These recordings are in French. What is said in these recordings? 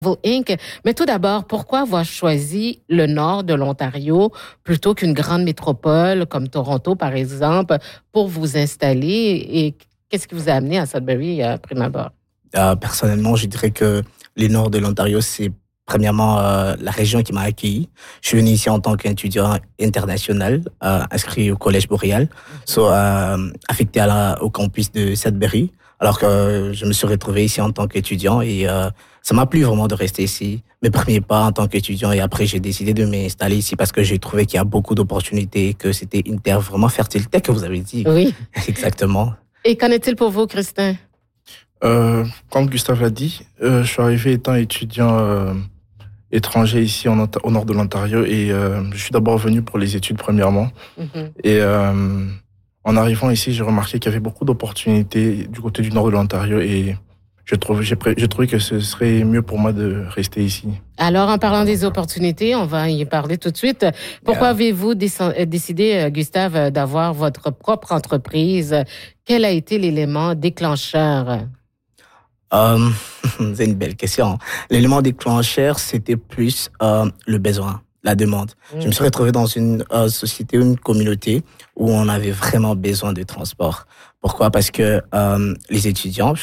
Inc. Mais tout d'abord, pourquoi avoir choisi le nord de l'Ontario plutôt qu'une grande métropole comme Toronto, par exemple, pour vous installer? Et qu'est-ce qui vous a amené à Sudbury, prime abord? Personnellement, je dirais que le nord de l'Ontario, c'est premièrement la région qui m'a accueilli. Je suis venu ici en tant qu'étudiant international, inscrit au Collège Boréal, affecté au campus de Sudbury. Alors que je me suis retrouvé ici en tant qu'étudiant et ça m'a plu vraiment de rester ici. Mes premiers pas en tant qu'étudiant et après j'ai décidé de m'installer ici parce que j'ai trouvé qu'il y a beaucoup d'opportunités, que c'était une terre vraiment fertile, tel que vous avez dit. Oui. Exactement. Et qu'en est-il pour vous, Christin? Comme Gustave l'a dit, je suis arrivé étant étudiant étranger ici au nord de l'Ontario et je suis d'abord venu pour les études premièrement. Mm-hmm. Et en arrivant ici, j'ai remarqué qu'il y avait beaucoup d'opportunités du côté du nord de l'Ontario et j'ai trouvé que ce serait mieux pour moi de rester ici. Alors, en parlant des opportunités, on va y parler tout de suite. Pourquoi avez-vous décidé, Gustave, d'avoir votre propre entreprise? Quel a été l'élément déclencheur? C'est une belle question. L'élément déclencheur, c'était plus le besoin, la demande. Je me suis retrouvé dans une société, une communauté où on avait vraiment besoin de transport. Pourquoi? Parce que les étudiants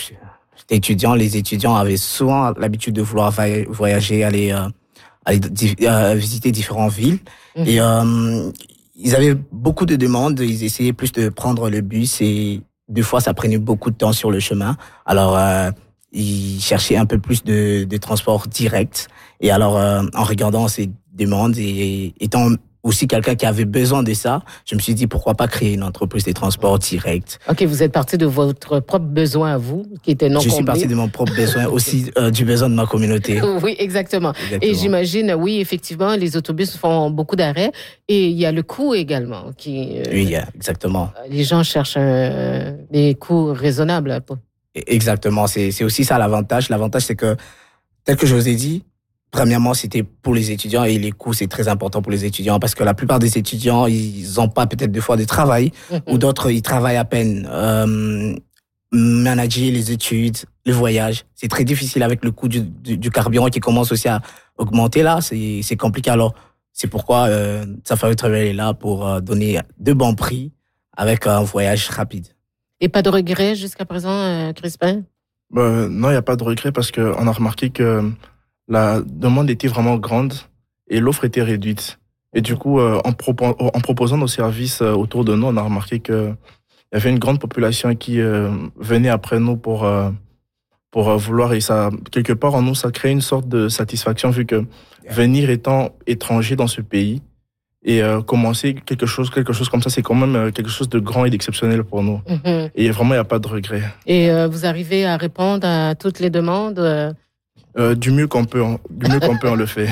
avaient souvent l'habitude de vouloir voyager, aller visiter différentes villes. Et ils avaient beaucoup de demandes. Ils essayaient plus de prendre le bus et des fois, ça prenait beaucoup de temps sur le chemin. Alors, ils cherchaient un peu plus de transport direct. Et alors, en regardant ces demandes et étant aussi quelqu'un qui avait besoin de ça, je me suis dit pourquoi pas créer une entreprise de transport direct. OK, vous êtes parti de votre propre besoin à vous, qui était non comblé. Je suis parti de mon propre besoin, aussi du besoin de ma communauté. Oui, exactement. Et j'imagine, oui, effectivement, les autobus font beaucoup d'arrêts et il y a le coût également. Oui, exactement. Les gens cherchent des coûts raisonnables. Exactement, c'est aussi ça l'avantage. L'avantage, c'est que, tel que je vous ai dit, premièrement, c'était pour les étudiants et les coûts, c'est très important pour les étudiants parce que la plupart des étudiants, ils n'ont pas peut-être des fois de travail ou d'autres, ils travaillent à peine. Manager les études, le voyage, c'est très difficile avec le coût du carburant qui commence aussi à augmenter là. C'est compliqué. Alors, c'est pourquoi Safari Travel est là pour donner de bons prix avec un voyage rapide. Et pas de regrets jusqu'à présent, Crispin? Non, il n'y a pas de regrets parce qu'on a remarqué que la demande était vraiment grande et l'offre était réduite. Et du coup, en proposant nos services autour de nous, on a remarqué qu'il y avait une grande population qui venait après nous pour vouloir. Et ça, quelque part en nous, ça crée une sorte de satisfaction vu que venir étant étranger dans ce pays et commencer quelque chose comme ça, c'est quand même quelque chose de grand et d'exceptionnel pour nous. Mm-hmm. Et vraiment, il n'y a pas de regret. Et vous arrivez à répondre à toutes les demandes du mieux qu'on peut, on le fait.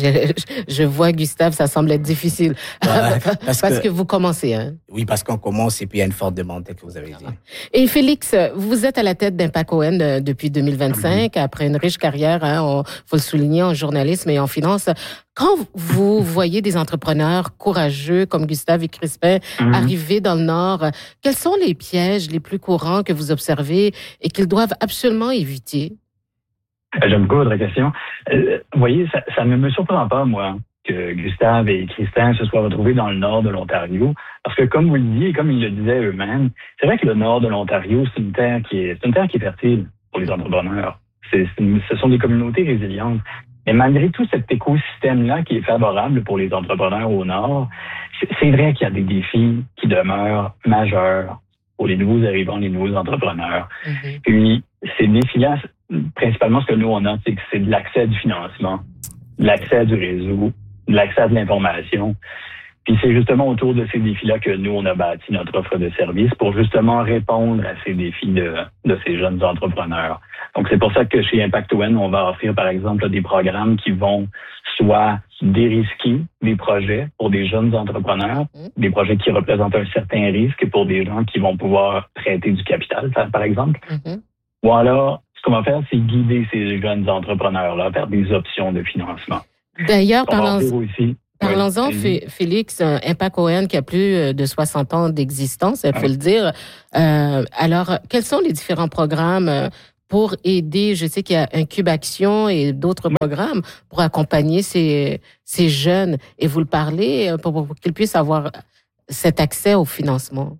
Je vois, Gustave, ça semble être difficile. Parce que vous commencez, hein? Oui, parce qu'on commence et puis il y a une forte demande, telle que vous avez dit. Et Félix, vous êtes à la tête d'Impact ON depuis 2025, après une riche carrière, hein, faut le souligner, en journalisme et en finance. Quand vous voyez des entrepreneurs courageux comme Gustave et Crispin arriver dans le Nord, quels sont les pièges les plus courants que vous observez et qu'ils doivent absolument éviter? J'aime beaucoup votre question. Vous voyez, ça ne me surprend pas, moi, que Gustave et Christin se soient retrouvés dans le nord de l'Ontario. Parce que, comme vous le disiez, et comme ils le disaient eux-mêmes, c'est vrai que le nord de l'Ontario, c'est une terre qui est fertile pour les entrepreneurs. Ce sont des communautés résilientes. Mais malgré tout cet écosystème-là qui est favorable pour les entrepreneurs au nord, c'est vrai qu'il y a des défis qui demeurent majeurs pour les nouveaux arrivants, les nouveaux entrepreneurs. Mm-hmm. Puis, ces défis-là, principalement, ce que nous, on a, c'est de l'accès à du financement, de l'accès à du réseau, de l'accès à de l'information. Puis c'est justement autour de ces défis-là que nous, on a bâti notre offre de services pour justement répondre à ces défis de ces jeunes entrepreneurs. Donc, c'est pour ça que chez Impact ON, on va offrir, par exemple, des programmes qui vont soit dérisquer des projets pour des jeunes entrepreneurs, des projets qui représentent un certain risque pour des gens qui vont pouvoir prêter du capital, par exemple. Mm-hmm. Ou alors, ce qu'on va faire, c'est guider ces jeunes entrepreneurs-là vers des options de financement. D'ailleurs, parlons-en, Félix, Impact ON qui a plus de 60 ans d'existence, il faut le dire. Alors, quels sont les différents programmes pour aider, je sais qu'il y a un Cube Action et d'autres programmes pour accompagner ces jeunes. Et vous le parlez pour qu'ils puissent avoir cet accès au financement.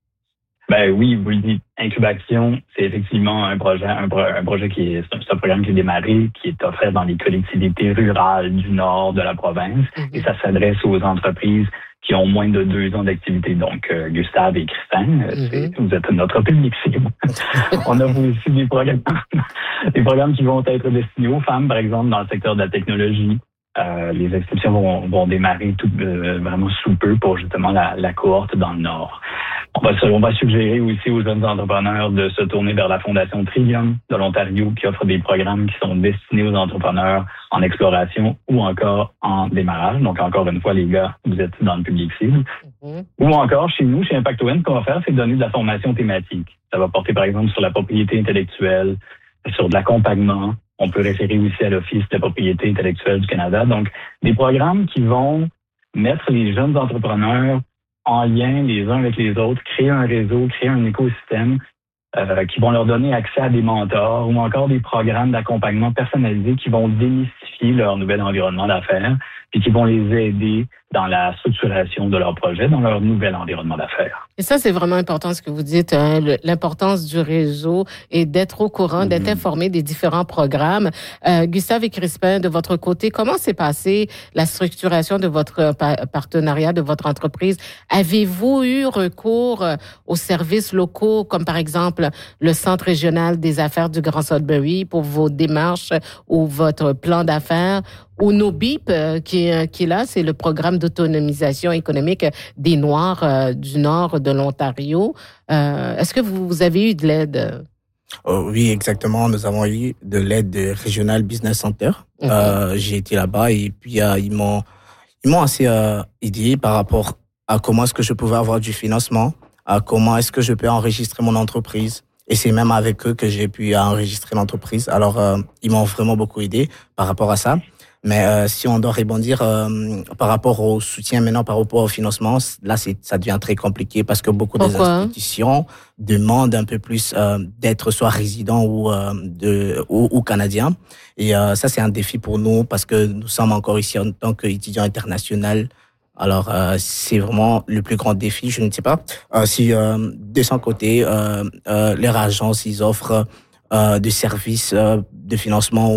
Ben oui, vous le dites. Incubation, c'est effectivement un projet qui est un programme qui est démarré, qui est offert dans les collectivités rurales du nord de la province, et ça s'adresse aux entreprises qui ont moins de 2 ans d'activité. Donc, Gustave et Christin, vous êtes notre public cible. On a aussi des programmes qui vont être destinés aux femmes, par exemple, dans le secteur de la technologie. Les inscriptions vont démarrer vraiment sous peu pour justement la cohorte dans le Nord. On va suggérer aussi aux jeunes entrepreneurs de se tourner vers la Fondation Trillium de l'Ontario qui offre des programmes qui sont destinés aux entrepreneurs en exploration ou encore en démarrage. Donc, encore une fois, les gars, vous êtes dans le public cible. Ou encore, chez nous, chez Impact ON, ce qu'on va faire, c'est donner de la formation thématique. Ça va porter, par exemple, sur la propriété intellectuelle, sur de l'accompagnement. On peut référer aussi à l'Office de la propriété intellectuelle du Canada. Donc, des programmes qui vont mettre les jeunes entrepreneurs en lien les uns avec les autres, créer un réseau, créer un écosystème qui vont leur donner accès à des mentors ou encore des programmes d'accompagnement personnalisés qui vont démystifier leur nouvel environnement d'affaires et qui vont les aider dans la structuration de leur projet, dans leur nouvel environnement d'affaires. Et ça, c'est vraiment important ce que vous dites, hein, l'importance du réseau et d'être au courant, d'être informé des différents programmes. Gustave et Crispin, de votre côté, comment s'est passée la structuration de votre partenariat, de votre entreprise? Avez-vous eu recours aux services locaux, comme par exemple le Centre régional des affaires du Grand Sudbury pour vos démarches ou votre plan d'affaires? Ou NOBIP, qui est là, c'est le programme d'autonomisation économique des Noirs du nord de l'Ontario. Est-ce que vous avez eu de l'aide? Oui, exactement. Nous avons eu de l'aide de Regional Business Center. J'ai été là-bas et puis ils m'ont assez aidé par rapport à comment est-ce que je pouvais avoir du financement, à comment est-ce que je peux enregistrer mon entreprise. Et c'est même avec eux que j'ai pu enregistrer l'entreprise. Alors, ils m'ont vraiment beaucoup aidé par rapport à ça. Mais si on doit rebondir par rapport au soutien maintenant, par rapport au financement, là, ça devient très compliqué parce que beaucoup des institutions demandent un peu plus d'être soit résident ou canadien. Et ça, c'est un défi pour nous parce que nous sommes encore ici en tant qu'étudiants internationaux. Alors, c'est vraiment le plus grand défi. Je ne sais pas si de son côté, leur agence, ils offrent des services de financement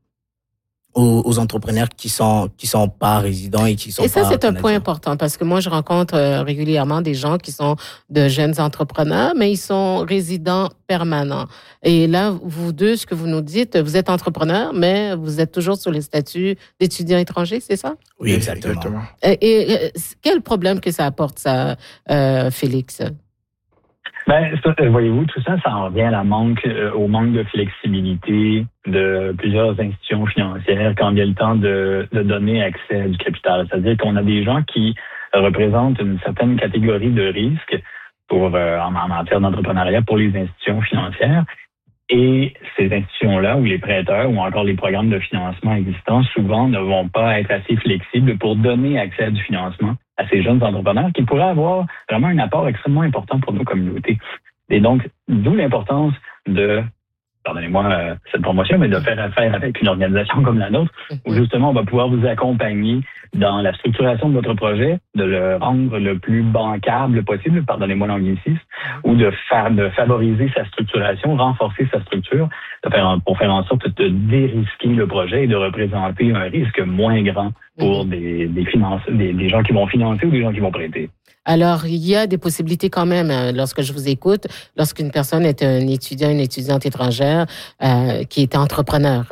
aux entrepreneurs qui sont pas résidents et qui sont pas. Et ça, c'est canadiens. un point important parce que moi, je rencontre régulièrement des gens qui sont de jeunes entrepreneurs, mais ils sont résidents permanents. Et là, vous deux, ce que vous nous dites, vous êtes entrepreneurs, mais vous êtes toujours sur les statuts d'étudiants étrangers, c'est ça? Oui, exactement. Et quel problème que ça apporte, ça, Félix? Ben, voyez-vous, tout ça, ça en revient au manque de flexibilité de plusieurs institutions financières quand il y a le temps de donner accès à du capital. C'est-à-dire qu'on a des gens qui représentent une certaine catégorie de risques en matière d'entrepreneuriat pour les institutions financières. Et ces institutions-là, ou les prêteurs, ou encore les programmes de financement existants, souvent ne vont pas être assez flexibles pour donner accès à du financement à ces jeunes entrepreneurs qui pourraient avoir vraiment un apport extrêmement important pour nos communautés. Et donc, d'où l'importance de, pardonnez-moi cette promotion, mais de faire affaire avec une organisation comme la nôtre, où justement on va pouvoir vous accompagner dans la structuration de votre projet, de le rendre le plus bancable possible, pardonnez-moi l'anglicisme, ou de favoriser sa structuration, renforcer sa structure, pour faire en sorte de dérisquer le projet et de représenter un risque moins grand pour des gens qui vont financer ou des gens qui vont prêter. Alors, il y a des possibilités quand même, lorsque je vous écoute, lorsqu'une personne est un étudiant, une étudiante étrangère qui est entrepreneur.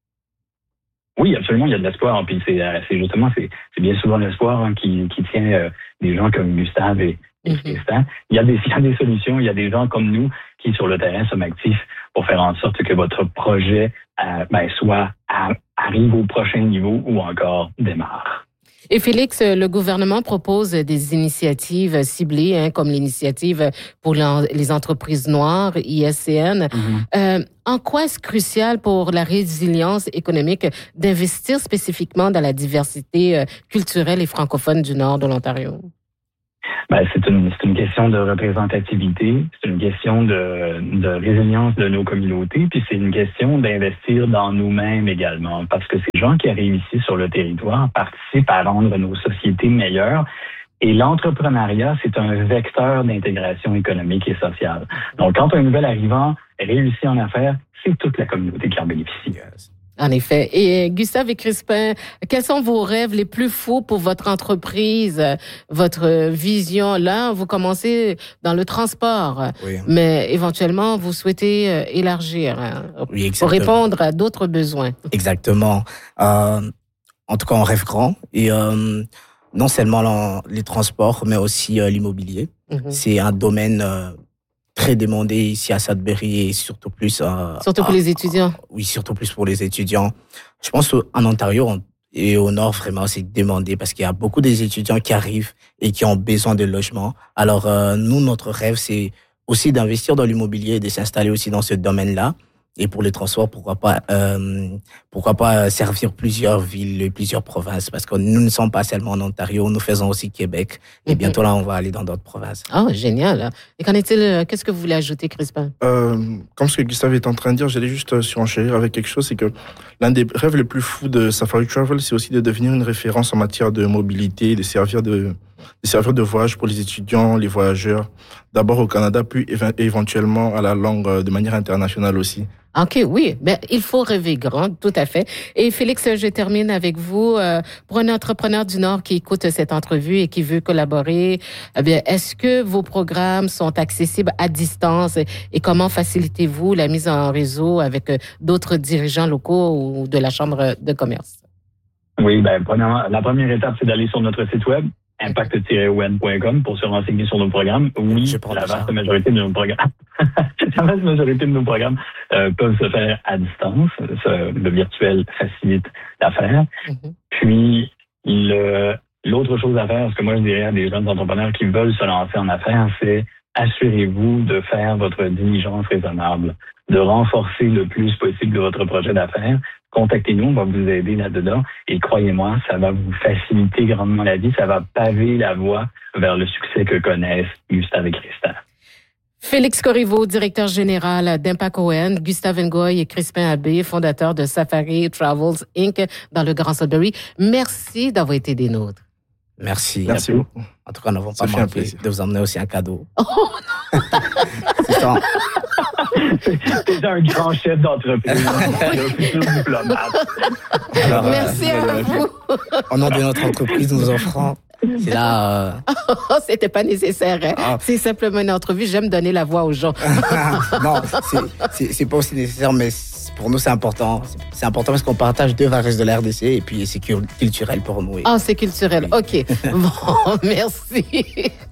Oui, absolument, il y a de l'espoir. Puis c'est bien souvent l'espoir qui tient des gens comme Gustave et Christin. Il y a des solutions, il y a des gens comme nous qui, sur le terrain, sommes actifs pour faire en sorte que votre projet arrive au prochain niveau ou encore démarre. Et Félix, le gouvernement propose des initiatives ciblées, comme l'initiative pour les entreprises noires, ISCN. En quoi est-ce crucial pour la résilience économique d'investir spécifiquement dans la diversité culturelle et francophone du nord de l'Ontario? C'est une question de représentativité, c'est une question de résilience de nos communautés, puis c'est une question d'investir dans nous-mêmes également, parce que ces gens qui arrivent ici sur le territoire participent à rendre nos sociétés meilleures. Et l'entrepreneuriat, c'est un vecteur d'intégration économique et sociale. Donc, quand un nouvel arrivant réussit en affaires, c'est toute la communauté qui en bénéficie. En effet. Et Gustave et Crispin, quels sont vos rêves les plus fous pour votre entreprise, votre vision? Là, vous commencez dans le transport, oui. Mais éventuellement, vous souhaitez élargir oui, pour répondre à d'autres besoins. Exactement. En tout cas, on rêve grand. Et non seulement les transports, mais aussi l'immobilier. Mm-hmm. C'est un domaine très demandé ici à Sudbury et surtout plus... surtout pour les étudiants. Oui, surtout plus pour les étudiants. Je pense qu'en Ontario et au Nord, vraiment, c'est demandé parce qu'il y a beaucoup des étudiants qui arrivent et qui ont besoin de logement. Alors, nous, notre rêve, c'est aussi d'investir dans l'immobilier et de s'installer aussi dans ce domaine-là. Et pour les transports, pourquoi pas servir plusieurs villes et plusieurs provinces, parce que nous ne sommes pas seulement en Ontario, nous faisons aussi Québec. Et bientôt là, on va aller dans d'autres provinces. Oh, génial. Et qu'en est-il, qu'est-ce que vous voulez ajouter, Crispin? Comme ce que Gustave est en train de dire, j'allais juste surenchérir avec quelque chose, c'est que l'un des rêves les plus fous de Safari Travel, c'est aussi de devenir une référence en matière de mobilité, de servir de voyage pour les étudiants, les voyageurs, d'abord au Canada, puis éventuellement à la langue de manière internationale aussi. OK, oui, mais il faut rêver grand, tout à fait. Et Félix, je termine avec vous. Pour un entrepreneur du Nord qui écoute cette entrevue et qui veut collaborer, eh bien, est-ce que vos programmes sont accessibles à distance et comment facilitez-vous la mise en réseau avec d'autres dirigeants locaux ou de la Chambre de commerce? Oui, premièrement, la première étape, c'est d'aller sur notre site web, impact-on.com, pour se renseigner sur nos programmes. Oui, la vaste majorité de nos programmes, peuvent se faire à distance. Le virtuel facilite l'affaire. Mm-hmm. Puis, l'autre chose à faire, ce que moi je dirais à des jeunes entrepreneurs qui veulent se lancer en affaires, c'est assurez-vous de faire votre diligence raisonnable, de renforcer le plus possible votre projet d'affaires. Contactez-nous, on va vous aider là-dedans. Et croyez-moi, ça va vous faciliter grandement la vie. Ça va paver la voie vers le succès que connaissent Gustave et Crispin. Félix Corriveau, directeur général d'Impact ON, Gustave Ngoy et Crispin Abbé, fondateurs de Safari Travels Inc. dans le Grand Sudbury. Merci d'avoir été des nôtres. Merci. Merci beaucoup. En tout cas, nous n'avons pas manqué de vous emmener aussi un cadeau. Oh non! C'est ça. C'est un grand chef d'entreprise, un futur diplomate. Alors, merci à vous. Au nom de notre entreprise, nous offrons. C'est là. C'était pas nécessaire. Hein? C'est simplement une entrevue. J'aime donner la voix aux gens. Non, c'est pas aussi nécessaire, mais pour nous, c'est important. C'est important parce qu'on partage 2 valeurs de la RDC et puis c'est culturel pour nous. Ah, c'est culturel. OK. Bon, merci.